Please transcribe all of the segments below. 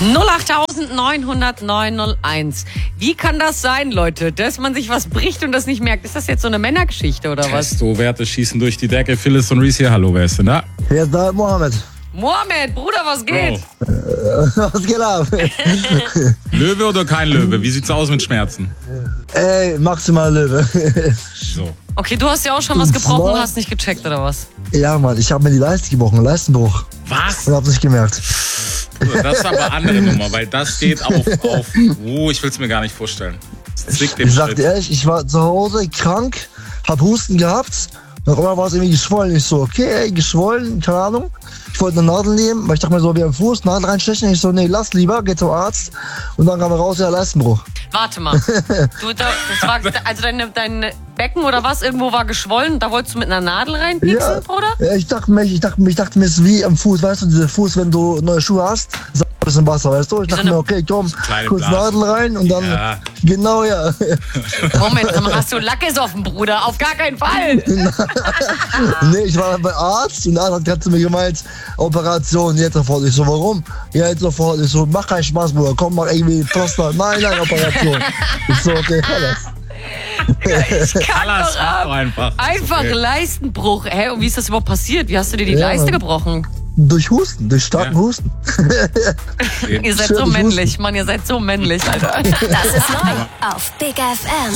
08900 Wie kann das sein, Leute, dass man sich was bricht und das nicht merkt? Ist das jetzt so eine Männergeschichte oder was? Testo-Werte schießen durch die Decke. Phyllis und Reese hier. Hallo, wer ist denn da? Hier ist da Mohammed. Mohammed, Bruder, was geht? Was geht ab? Löwe oder kein Löwe? Wie sieht's aus mit Schmerzen? Ey, maximal Löwe. So. Okay, du hast ja auch schon was gebrochen, hast nicht gecheckt oder was? Ja, Mann, ich habe mir die Leiste gebrochen, Leistenbruch. Was? Und hab's nicht gemerkt. Das ist aber eine andere Nummer, weil das steht auf ich will's mir gar nicht vorstellen. Das zwickt den Ich sag Schritt. dir ehrlich, ich war zu Hause krank, hab Husten gehabt. Noch immer war es irgendwie geschwollen. Ich so, okay, ey, geschwollen, keine Ahnung. Ich wollte eine Nadel nehmen, weil ich dachte mir so, wie am Fuß, Nadel reinstechen. Ich so, nee, lass lieber, geh zum Arzt. Und dann kam raus, ja, Leistenbruch. Warte mal. Das war, also dein Becken oder was irgendwo war geschwollen, da wolltest du mit einer Nadel reinpieksen, Bruder? Ja, ich dachte mir, es ist wie am Fuß, weißt du, dieser Fuß, wenn du neue Schuhe hast, ist ein bisschen Wasser, weißt du? Ich dachte mir, okay, komm, kurz Blasen. Nadel rein und dann, Ja. genau, ja. Moment, hast du Lack gesoffen, Bruder? Auf gar keinen Fall. Nee, ich war bei Arzt und der Arzt hat zu mir gemeint, Operation, jetzt sofort. Ich so, warum? Ja, jetzt sofort. Ich so, mach keinen Spaß, Bruder, komm, mach irgendwie Pflaster. Nein, Operation. Ich so, okay, alles. Ich kann Alles doch mach ab. doch einfach. Einfach Okay. Leistenbruch. Hä, und wie ist das überhaupt passiert? Wie hast du dir die Ja, Leiste Mann. gebrochen? Durch Husten, durch starken Ja. Husten. Ihr seid Schön, so ich männlich, Mann, ihr seid so männlich, Alter. Das ist neu auf Big FM.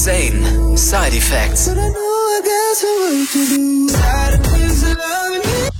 Sane Side Effects.